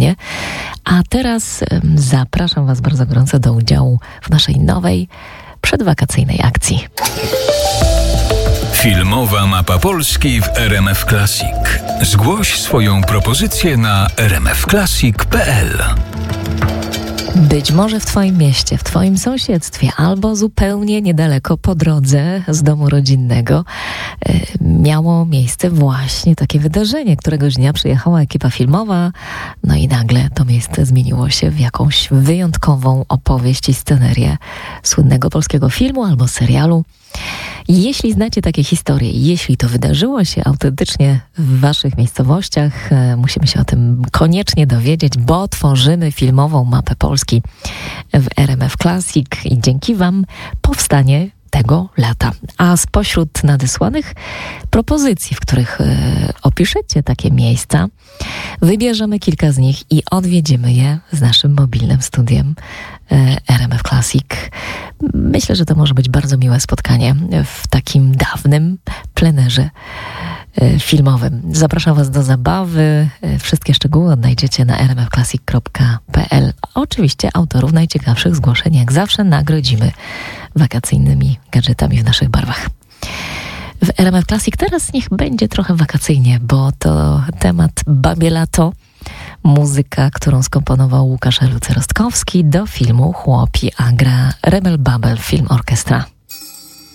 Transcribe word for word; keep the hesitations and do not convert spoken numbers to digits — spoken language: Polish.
spotkanie. A teraz zapraszam Was bardzo gorąco do udziału w naszej nowej przedwakacyjnej akcji. Filmowa mapa Polski w R M F Classic. Zgłoś swoją propozycję na r m f classic kropka p l. Być może w Twoim mieście, w Twoim sąsiedztwie albo zupełnie niedaleko po drodze z domu rodzinnego y, miało miejsce właśnie takie wydarzenie. Któregoś dnia przyjechała ekipa filmowa, no i nagle to miejsce zmieniło się w jakąś wyjątkową opowieść i scenerię słynnego polskiego filmu albo serialu. Jeśli znacie takie historie, jeśli to wydarzyło się autentycznie w Waszych miejscowościach, e, musimy się o tym koniecznie dowiedzieć, bo tworzymy filmową mapę Polski w R M F Classic i dzięki Wam powstanie tego lata. A spośród nadesłanych propozycji, w których e, opiszecie takie miejsca, wybierzemy kilka z nich i odwiedzimy je z naszym mobilnym studiem e, R M F Classic. Myślę, że to może być bardzo miłe spotkanie w takim dawnym plenerze e, filmowym. Zapraszam Was do zabawy. E, wszystkie szczegóły odnajdziecie na r m f classic kropka p l. Oczywiście autorów najciekawszych zgłoszeń jak zawsze nagrodzimy wakacyjnymi gadżetami w naszych barwach. W R M F Classic teraz niech będzie trochę wakacyjnie, bo to temat Babie Lato, muzyka, którą skomponował Łukasz Elucy-Rostkowski do filmu Chłopi, a gra Rebel Babel Film Orchestra.